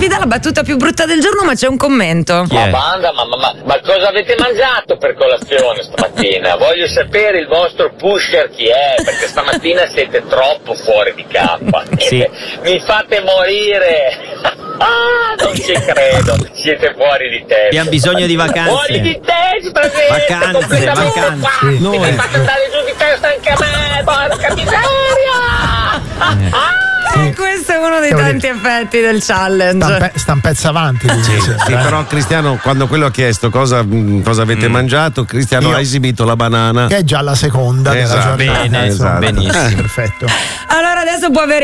sfida la battuta più brutta del giorno, ma c'è un commento. Ma banda, ma cosa avete mangiato per colazione stamattina? Voglio sapere il vostro pusher chi è, perché stamattina siete troppo fuori di cappa. Sì. Mi fate morire. Non ci credo, siete fuori di testa. Abbiamo bisogno di vacanze. Fuori di testa, Vacanze. Mi fate andare giù di testa anche a me, porca miseria! Questo è uno dei tanti effetti del challenge. Sta un pezzo avanti. Sì, però Cristiano, quando quello ha chiesto cosa avete mangiato, Cristiano ha esibito la banana. Che è già la seconda della giornata. Bene, benissimo. Perfetto. Allora adesso può avere